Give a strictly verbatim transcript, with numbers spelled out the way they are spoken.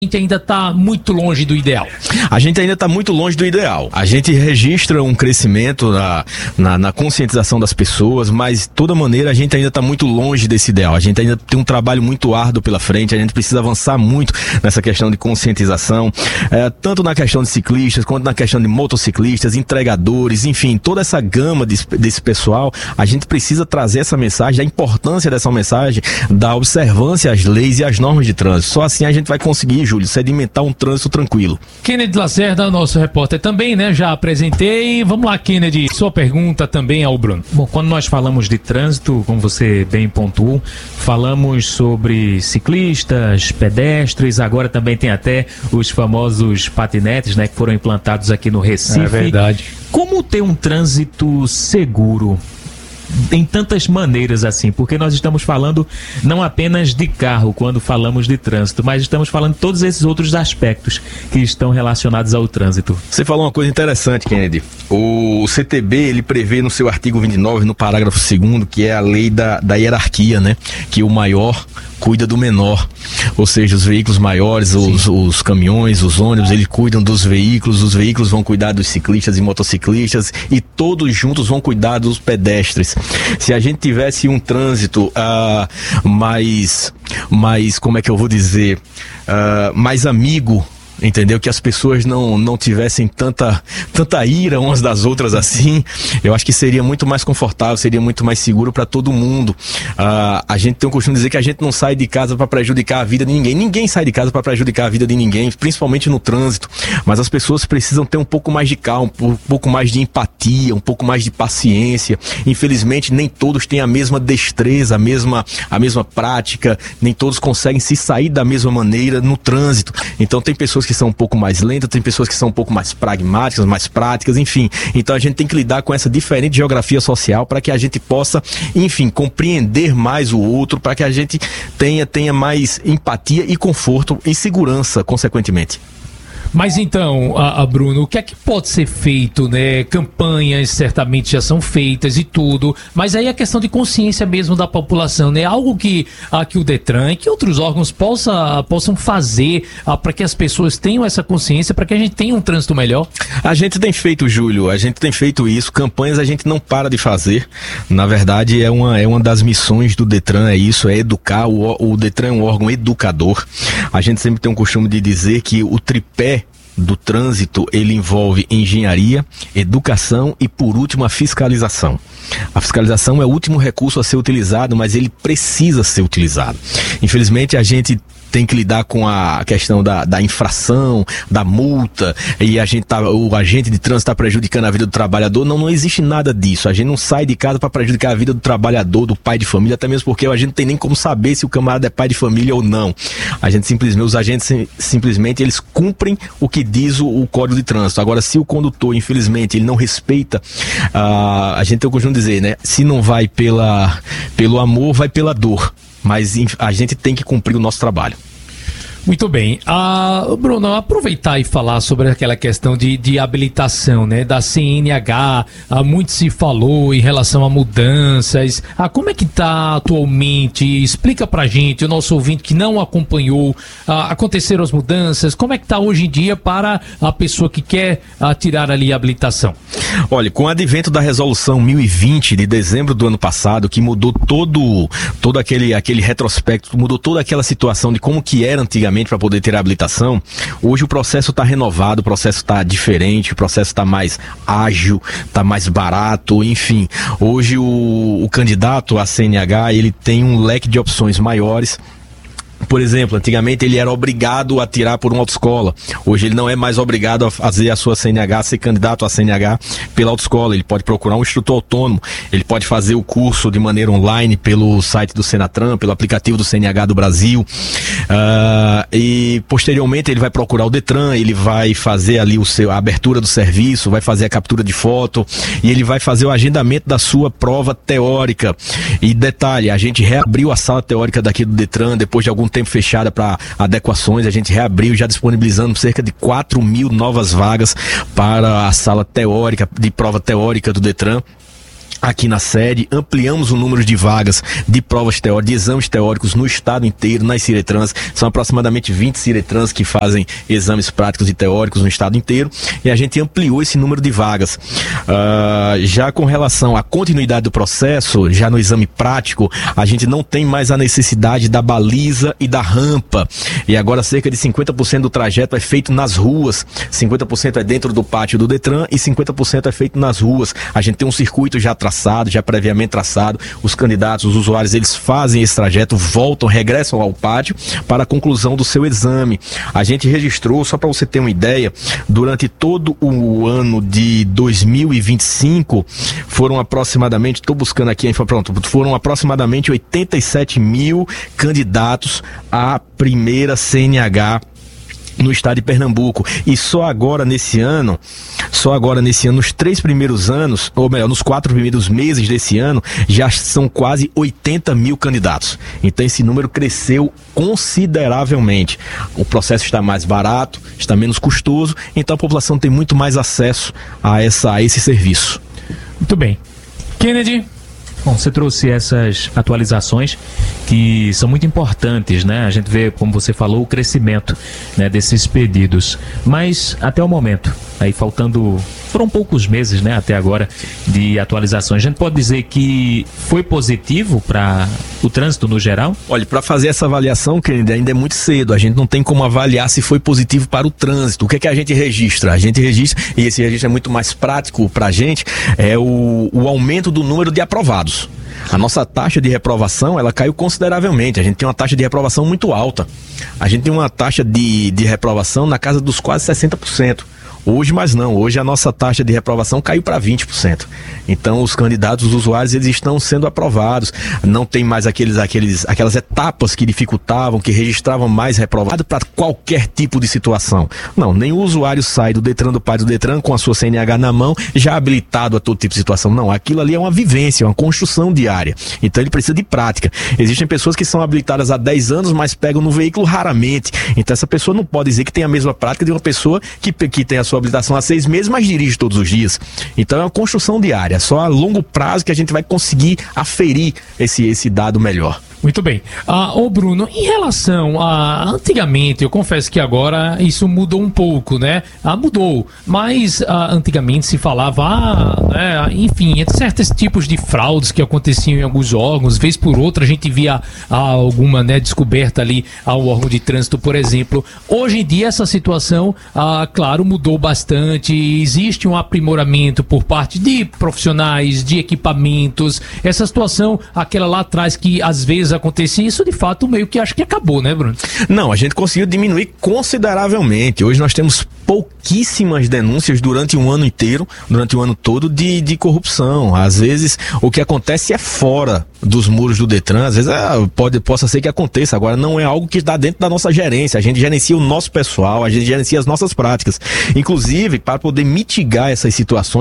A gente ainda está muito longe do ideal? A gente ainda está muito longe do ideal. A gente registra um crescimento na, na, na conscientização das pessoas, mas de toda maneira a gente ainda está muito longe desse ideal. A gente ainda tem um trabalho muito árduo pela frente, a gente precisa avançar muito nessa questão de conscientização, é, tanto na questão de ciclistas, quanto na questão de motociclistas, entregadores, enfim, toda essa gama de, desse pessoal. A gente precisa trazer essa mensagem, a importância dessa mensagem, da observância às leis e às normas de trânsito. Só assim a gente vai conseguir, Júlio, sedimentar um trânsito tranquilo. Kennedy Lacerda, nosso repórter também, né? Já apresentei. Vamos lá, Kennedy, sua pergunta também ao Bruno. Bom, quando nós falamos de trânsito, como você bem pontuou, falamos sobre ciclistas, pedestres, agora também tem até os famosos patinetes, né? Que foram implantados aqui no Recife. É verdade. Como ter um trânsito seguro? Em tantas maneiras assim, porque nós estamos falando não apenas de carro quando falamos de trânsito, mas estamos falando de todos esses outros aspectos que estão relacionados ao trânsito. Você falou uma coisa interessante, Kennedy. O C T B, ele prevê no seu artigo vinte e nove, no parágrafo segundo, que é a lei da, da hierarquia, né? Que o maior cuida do menor, ou seja, os veículos maiores, os, os caminhões, os ônibus, eles cuidam dos veículos, os veículos vão cuidar dos ciclistas e motociclistas e todos juntos vão cuidar dos pedestres. Se a gente tivesse um trânsito uh, mais, mais, como é que eu vou dizer, uh, mais amigo, entendeu? Que as pessoas não, não tivessem tanta, tanta ira umas das outras assim, eu acho que seria muito mais confortável, seria muito mais seguro para todo mundo. Uh, a gente tem o costume de dizer que a gente não sai de casa para prejudicar a vida de ninguém. Ninguém sai de casa para prejudicar a vida de ninguém, principalmente no trânsito. Mas as pessoas precisam ter um pouco mais de calma, um pouco mais de empatia, um pouco mais de paciência. Infelizmente, nem todos têm a mesma destreza, a mesma, a mesma prática, nem todos conseguem se sair da mesma maneira no trânsito. Então tem pessoas que que são um pouco mais lentas, tem pessoas que são um pouco mais pragmáticas, mais práticas, enfim. Então a gente tem que lidar com essa diferente geografia social para que a gente possa, enfim, compreender mais o outro, para que a gente tenha, tenha mais empatia e conforto e segurança, consequentemente. Mas então, a, a Bruno, o que é que pode ser feito, né? Campanhas certamente já são feitas e tudo, mas aí a questão de consciência mesmo da população, né? Algo que, a, que o Detran e que outros órgãos possa, possam fazer para que as pessoas tenham essa consciência, para que a gente tenha um trânsito melhor. A gente tem feito, Júlio, a gente tem feito isso, campanhas a gente não para de fazer. Na verdade, é uma, é uma das missões do Detran, é isso, é educar. O, o Detran é um órgão educador. A gente sempre tem um costume de dizer que o tripé do trânsito, ele envolve engenharia, educação e, por último, a fiscalização. A fiscalização é o último recurso a ser utilizado, mas ele precisa ser utilizado. Infelizmente, a gente tem que lidar com a questão da, da infração, da multa, e a gente tá, o agente de trânsito está prejudicando a vida do trabalhador. Não, não existe nada disso. A gente não sai de casa para prejudicar a vida do trabalhador, do pai de família, até mesmo porque a gente não tem nem como saber se o camarada é pai de família ou não. A gente simplesmente, os agentes simplesmente, eles cumprem o que diz o, o Código de Trânsito. Agora, se o condutor, infelizmente, ele não respeita, uh, a gente tem o costume de dizer, né? Se não vai pela, pelo amor, vai pela dor. Mas a gente tem que cumprir o nosso trabalho. Muito bem. Ah, Bruno, aproveitar e falar sobre aquela questão de, de habilitação, né, da C N H. Ah, muito se falou em relação a mudanças. Ah, como é que está atualmente? Explica pra gente, o nosso ouvinte que não acompanhou, ah, aconteceram as mudanças, como é que está hoje em dia para a pessoa que quer ah, tirar ali a habilitação? Olha, com o advento da resolução mil e vinte de dezembro do ano passado, que mudou todo, todo aquele, aquele retrospecto, mudou toda aquela situação de como que era antigamente para poder ter a habilitação, hoje o processo está renovado, o processo está diferente, o processo está mais ágil, está mais barato, enfim. Hoje o, o candidato à C N H, ele tem um leque de opções maiores. Por exemplo, antigamente ele era obrigado a tirar por uma autoescola. Hoje ele não é mais obrigado a fazer a sua C N H, a ser candidato à C N H pela autoescola. Ele pode procurar um instrutor autônomo, ele pode fazer o curso de maneira online pelo site do Senatran, pelo aplicativo do C N H do Brasil. Uh, e posteriormente ele vai procurar o Detran, ele vai fazer ali o seu, a abertura do serviço, vai fazer a captura de foto e ele vai fazer o agendamento da sua prova teórica. E detalhe, a gente reabriu a sala teórica daqui do Detran depois de algum tempo fechada para adequações, a gente reabriu já disponibilizando cerca de quatro mil novas vagas para a sala teórica, de prova teórica do Detran. aqui na sede, ampliamos o número de vagas de provas teóricas, de exames teóricos no estado inteiro, nas Ciretrans. São aproximadamente vinte Ciretrans que fazem exames práticos e teóricos no estado inteiro, e a gente ampliou esse número de vagas. Uh, já com relação à continuidade do processo, já no exame prático, a gente não tem mais a necessidade da baliza e da rampa, e agora cerca de cinquenta por cento do trajeto é feito nas ruas, cinquenta por cento é dentro do pátio do Detran e cinquenta por cento é feito nas ruas. A gente tem um circuito já traçado, já previamente traçado, os candidatos, os usuários, eles fazem esse trajeto, voltam, regressam ao pátio para a conclusão do seu exame. A gente registrou, só para você ter uma ideia, durante todo o ano de dois mil e vinte e cinco, foram aproximadamente, estou buscando aqui, pronto, foram aproximadamente oitenta e sete mil candidatos à primeira C N H no estado de Pernambuco, e só agora nesse ano, só agora nesse ano, nos três primeiros anos, ou melhor, nos quatro primeiros meses desse ano, já são quase oitenta mil candidatos. Então esse número cresceu consideravelmente. O processo está mais barato, está menos custoso, então a população tem muito mais acesso a, essa, a esse serviço. Muito bem. Kennedy? Bom, você trouxe essas atualizações que são muito importantes, né? A gente vê, como você falou, o crescimento, né, desses pedidos. Mas, até o momento, aí faltando, foram poucos meses, né, até agora, de atualizações. A gente pode dizer que foi positivo para o trânsito no geral? Olha, para fazer essa avaliação, Kennedy, ainda é muito cedo. A gente não tem como avaliar se foi positivo para o trânsito. O que é que a gente registra? A gente registra, e esse registro é muito mais prático para a gente, é o, o aumento do número de aprovados. A nossa taxa de reprovação, ela caiu consideravelmente. A gente tem uma taxa de reprovação muito alta. A gente tem uma taxa de, de reprovação na casa dos quase sessenta por cento. Hoje, mas não. Hoje a nossa taxa de reprovação caiu para vinte por cento. Então, os candidatos, os usuários, eles estão sendo aprovados. Não tem mais aqueles, aqueles, aquelas etapas que dificultavam, que registravam mais reprovado para qualquer tipo de situação. Não, nem o usuário sai do Detran, do pátio do Detran, com a sua C N H na mão, já habilitado a todo tipo de situação. Não, aquilo ali é uma vivência, uma construção diária. Então, ele precisa de prática. Existem pessoas que são habilitadas há dez anos, mas pegam no veículo raramente. Então, essa pessoa não pode dizer que tem a mesma prática de uma pessoa que, que tem a sua habilitação há seis meses, mas dirige todos os dias. Então é uma construção diária, só a longo prazo que a gente vai conseguir aferir esse, esse dado melhor. Muito bem. Ah, ô Bruno, em relação a antigamente, eu confesso que agora isso mudou um pouco, né? Ah, mudou, mas ah, antigamente se falava, ah, né, enfim, certos tipos de fraudes que aconteciam em alguns órgãos, vez por outra a gente via ah, alguma, né, descoberta ali ao órgão de trânsito, por exemplo. Hoje em dia essa situação, ah, claro, mudou bastante, existe um aprimoramento por parte de profissionais, de equipamentos, essa situação, aquela lá atrás que às vezes acontecia, isso de fato meio que acho que acabou, né, Bruno? Não, a gente conseguiu diminuir consideravelmente. Hoje nós temos pouquíssimas denúncias durante um ano inteiro, durante o ano todo, de, de corrupção. Às vezes o que acontece é fora dos muros do Detran, às vezes é, pode, possa ser que aconteça, agora não é algo que está dentro da nossa gerência. A gente gerencia o nosso pessoal, a gente gerencia as nossas práticas. Inclusive, para poder mitigar essas situações,